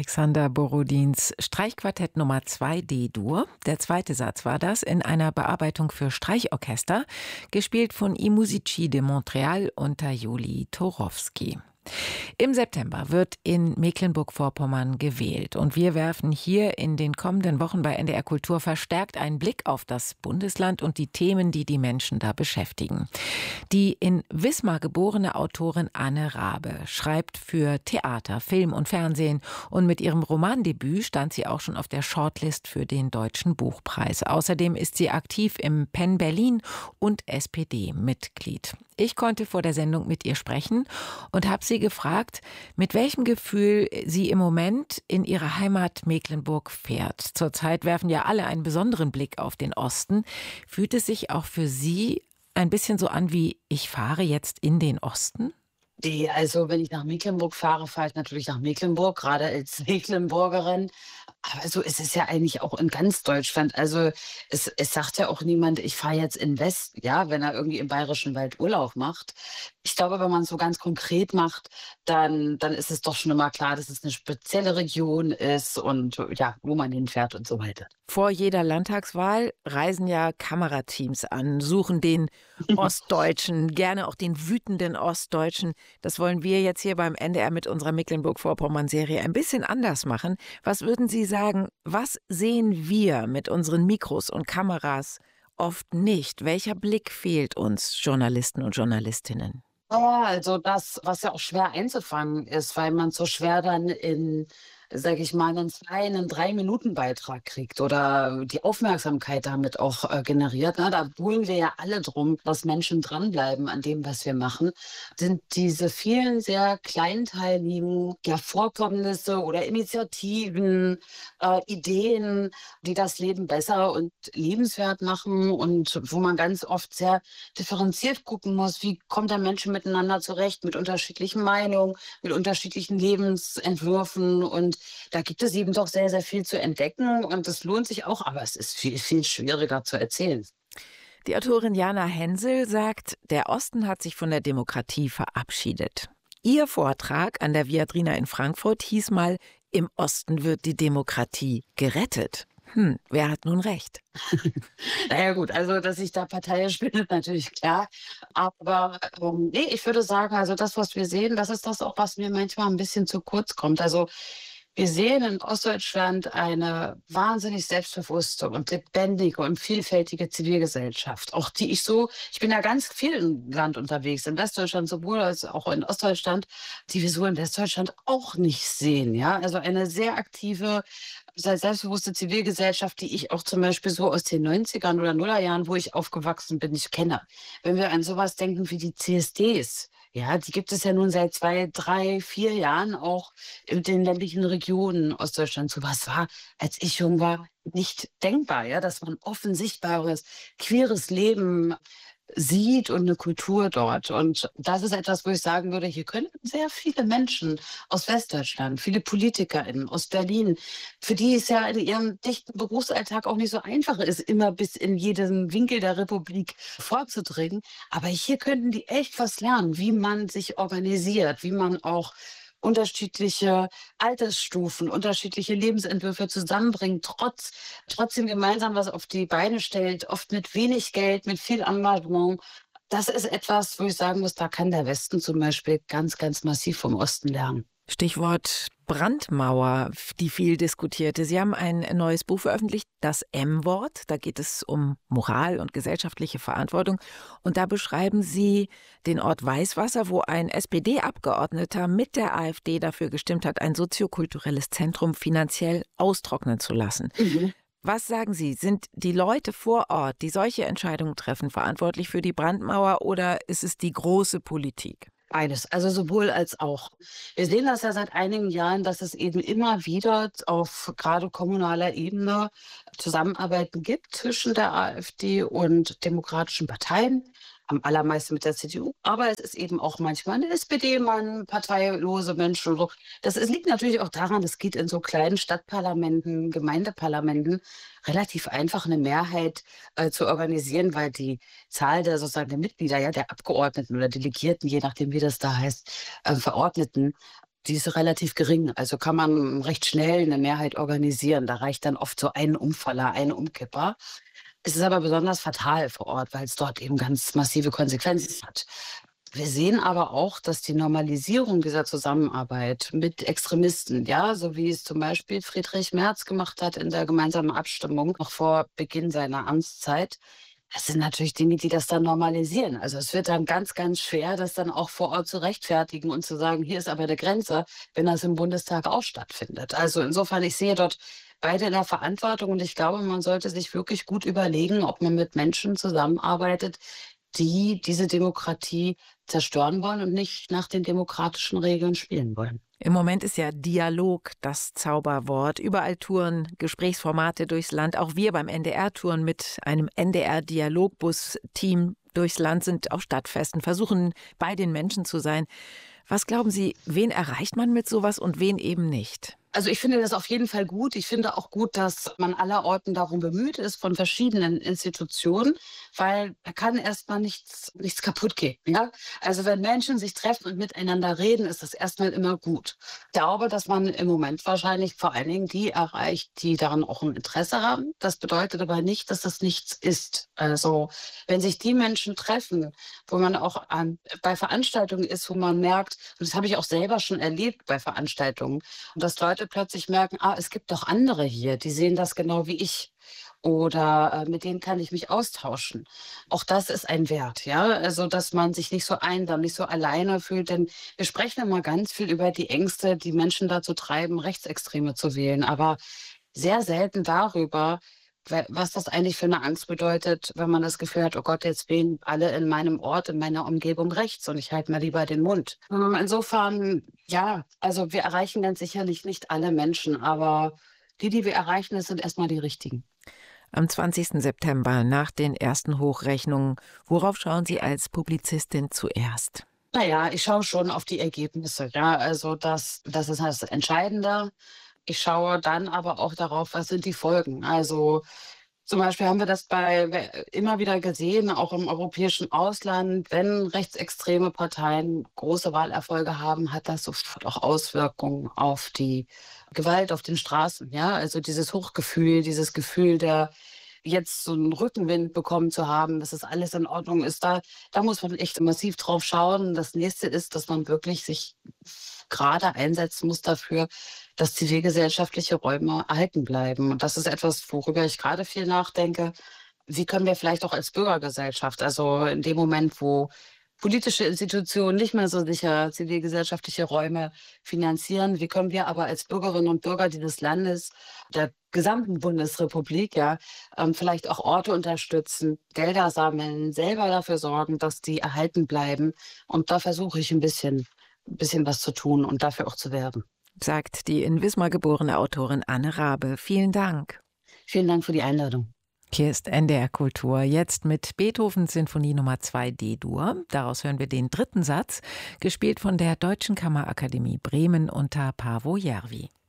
Alexander Borodins Streichquartett Nummer 2 D-Dur. Der zweite Satz war das in einer Bearbeitung für Streichorchester, gespielt von I Musici de Montréal unter Juli Torowski. Im September wird in Mecklenburg-Vorpommern gewählt und wir werfen hier in den kommenden Wochen bei NDR Kultur verstärkt einen Blick auf das Bundesland und die Themen, die die Menschen da beschäftigen. Die in Wismar geborene Autorin Anne Rabe schreibt für Theater, Film und Fernsehen und mit ihrem Romandebüt stand sie auch schon auf der Shortlist für den Deutschen Buchpreis. Außerdem ist sie aktiv im PEN Berlin und SPD-Mitglied. Ich konnte vor der Sendung mit ihr sprechen und habe sie gefragt, mit welchem Gefühl sie im Moment in ihre Heimat Mecklenburg fährt. Zurzeit werfen ja alle einen besonderen Blick auf den Osten. Fühlt es sich auch für Sie ein bisschen so an wie, ich fahre jetzt in den Osten? Also wenn ich nach Mecklenburg fahre, fahre ich natürlich nach Mecklenburg, gerade als Mecklenburgerin. Aber so ist es ja eigentlich auch in ganz Deutschland. Also es sagt ja auch niemand, ich fahre jetzt in West, ja, wenn er irgendwie im Bayerischen Wald Urlaub macht. Ich glaube, wenn man es so ganz konkret macht, dann ist es doch schon immer klar, dass es eine spezielle Region ist und ja, wo man hinfährt und so weiter. Vor jeder Landtagswahl reisen ja Kamerateams an, suchen den Ostdeutschen, gerne auch den wütenden Ostdeutschen. Das wollen wir jetzt hier beim NDR mit unserer Mecklenburg-Vorpommern-Serie ein bisschen anders machen. Was würden Sie sagen, was sehen wir mit unseren Mikros und Kameras oft nicht? Welcher Blick fehlt uns Journalisten und Journalistinnen? Ja, also das, was ja auch schwer einzufangen ist, weil man so schwer dann in, sage ich mal, einen 3-Minuten-Beitrag kriegt oder die Aufmerksamkeit damit auch generiert. Ne? Da buhlen wir ja alle drum, dass Menschen dranbleiben an dem, was wir machen. Sind diese vielen sehr kleinteiligen Vorkommnisse oder Initiativen, Ideen, die das Leben besser und lebenswert machen und wo man ganz oft sehr differenziert gucken muss, wie kommt der Mensch miteinander zurecht, mit unterschiedlichen Meinungen, mit unterschiedlichen Lebensentwürfen. Und da gibt es eben doch sehr, sehr viel zu entdecken. Und es lohnt sich auch, aber es ist viel, viel schwieriger zu erzählen. Die Autorin Jana Hensel sagt, der Osten hat sich von der Demokratie verabschiedet. Ihr Vortrag an der Viadrina in Frankfurt hieß mal, im Osten wird die Demokratie gerettet. Wer hat nun recht? Naja gut, also dass ich da parteiisch bin, ist natürlich klar. Aber nee, ich würde sagen, also das, was wir sehen, das ist das auch, was mir manchmal ein bisschen zu kurz kommt. Also wir sehen in Ostdeutschland eine wahnsinnig selbstbewusste und lebendige und vielfältige Zivilgesellschaft. Auch ich bin ja ganz viel im Land unterwegs, in Westdeutschland sowohl als auch in Ostdeutschland, die wir so in Westdeutschland auch nicht sehen. Ja, also eine sehr aktive, sehr selbstbewusste Zivilgesellschaft, die ich auch zum Beispiel so aus den 90ern oder Nullerjahren, wo ich aufgewachsen bin, nicht kenne. Wenn wir an sowas denken wie die CSDs, ja, die gibt es ja nun seit 2, 3, 4 Jahren auch in den ländlichen Regionen Ostdeutschlands. So was war, als ich jung war, nicht denkbar, ja, dass man offen sichtbares, queeres Leben sieht und eine Kultur dort. Und das ist etwas, wo ich sagen würde, hier könnten sehr viele Menschen aus Westdeutschland, viele PolitikerInnen aus Berlin, für die es ja in ihrem dichten Berufsalltag auch nicht so einfach ist, immer bis in jeden Winkel der Republik vorzudringen. Aber hier könnten die echt was lernen, wie man sich organisiert, wie man auch unterschiedliche Altersstufen, unterschiedliche Lebensentwürfe zusammenbringt, trotzdem gemeinsam was auf die Beine stellt, oft mit wenig Geld, mit viel Engagement. Das ist etwas, wo ich sagen muss, da kann der Westen zum Beispiel ganz, ganz massiv vom Osten lernen. Stichwort Brandmauer, die viel diskutierte. Sie haben ein neues Buch veröffentlicht, das M-Wort. Da geht es um Moral und gesellschaftliche Verantwortung. Und da beschreiben Sie den Ort Weißwasser, wo ein SPD-Abgeordneter mit der AfD dafür gestimmt hat, ein soziokulturelles Zentrum finanziell austrocknen zu lassen. Was sagen Sie, sind die Leute vor Ort, die solche Entscheidungen treffen, verantwortlich für die Brandmauer oder ist es die große Politik? Beides, also sowohl als auch. Wir sehen das ja seit einigen Jahren, dass es eben immer wieder auf gerade kommunaler Ebene Zusammenarbeiten gibt zwischen der AfD und demokratischen Parteien. Am allermeisten mit der CDU. Aber es ist eben auch manchmal eine SPD, man parteilose Menschen. Und so. Liegt natürlich auch daran, es geht in so kleinen Stadtparlamenten, Gemeindeparlamenten relativ einfach eine Mehrheit zu organisieren, weil die Zahl der sozusagen der Mitglieder, ja, der Abgeordneten oder Delegierten, je nachdem wie das da heißt, Verordneten, die ist relativ gering. Also kann man recht schnell eine Mehrheit organisieren. Da reicht dann oft so ein Umfaller, ein Umkipper. Es ist aber besonders fatal vor Ort, weil es dort eben ganz massive Konsequenzen hat. Wir sehen aber auch, dass die Normalisierung dieser Zusammenarbeit mit Extremisten, ja, so wie es zum Beispiel Friedrich Merz gemacht hat in der gemeinsamen Abstimmung noch vor Beginn seiner Amtszeit, das sind natürlich Dinge, die das dann normalisieren. Also es wird dann ganz, ganz schwer, das dann auch vor Ort zu rechtfertigen und zu sagen, hier ist aber eine Grenze, wenn das im Bundestag auch stattfindet. Also insofern, ich sehe dort beide in der Verantwortung und ich glaube, man sollte sich wirklich gut überlegen, ob man mit Menschen zusammenarbeitet, die diese Demokratie zerstören wollen und nicht nach den demokratischen Regeln spielen wollen. Im Moment ist ja Dialog das Zauberwort. Überall touren Gesprächsformate durchs Land. Auch wir beim NDR touren mit einem NDR-Dialogbus-Team durchs Land, sind auf Stadtfesten, versuchen bei den Menschen zu sein. Was glauben Sie, wen erreicht man mit sowas und wen eben nicht? Also ich finde das auf jeden Fall gut. Ich finde auch gut, dass man allerorten darum bemüht ist, von verschiedenen Institutionen, weil da kann erstmal nichts kaputt gehen. Ja? Also wenn Menschen sich treffen und miteinander reden, ist das erstmal immer gut. Ich glaube, dass man im Moment wahrscheinlich vor allen Dingen die erreicht, die daran auch ein Interesse haben. Das bedeutet aber nicht, dass das nichts ist. Also wenn sich die Menschen treffen, wo man auch bei Veranstaltungen ist, wo man merkt, und das habe ich auch selber schon erlebt bei Veranstaltungen, und dass Leute plötzlich merken, es gibt doch andere hier, die sehen das genau wie ich. Oder mit denen kann ich mich austauschen. Auch das ist ein Wert, ja. Also, dass man sich nicht so einsam, nicht so alleine fühlt. Denn wir sprechen immer ganz viel über die Ängste, die Menschen dazu treiben, Rechtsextreme zu wählen. Aber sehr selten darüber, was das eigentlich für eine Angst bedeutet, wenn man das Gefühl hat, oh Gott, jetzt wählen alle in meinem Ort, in meiner Umgebung rechts und ich halte mal lieber den Mund. Insofern, ja, also wir erreichen ganz sicherlich nicht alle Menschen, aber die wir erreichen, das sind erstmal die richtigen. Am 20. September nach den ersten Hochrechnungen, worauf schauen Sie als Publizistin zuerst? Naja, ich schaue schon auf die Ergebnisse. Ja, also das ist das Entscheidende. Ich schaue dann aber auch darauf, was sind die Folgen. Also zum Beispiel haben wir das immer wieder gesehen, auch im europäischen Ausland, wenn rechtsextreme Parteien große Wahlerfolge haben, hat das sofort auch Auswirkungen auf die Gewalt auf den Straßen. Ja, also dieses Hochgefühl, dieses Gefühl der jetzt so einen Rückenwind bekommen zu haben, dass es alles in Ordnung ist, da muss man echt massiv drauf schauen. Das Nächste ist, dass man wirklich sich gerade einsetzen muss dafür, dass zivilgesellschaftliche Räume erhalten bleiben. Und das ist etwas, worüber ich gerade viel nachdenke. Wie können wir vielleicht auch als Bürgergesellschaft, also in dem Moment, wo politische Institutionen nicht mehr so sicher zivilgesellschaftliche Räume finanzieren, wie können wir aber als Bürgerinnen und Bürger dieses Landes, der gesamten Bundesrepublik, ja, vielleicht auch Orte unterstützen, Gelder sammeln, selber dafür sorgen, dass die erhalten bleiben. Und da versuche ich ein bisschen was zu tun und dafür auch zu werben. Sagt die in Wismar geborene Autorin Anne Rabe. Vielen Dank. Vielen Dank für die Einladung. Hier ist NDR Kultur, jetzt mit Beethovens Sinfonie Nummer 2 D-Dur. Daraus hören wir den dritten Satz, gespielt von der Deutschen Kammerakademie Bremen unter Paavo Järvi.